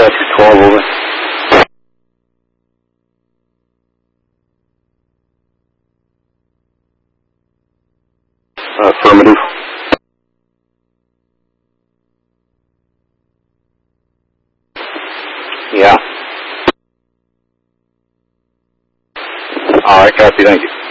Statue 12, over. Affirmative. Yeah. All right, copy, thank you.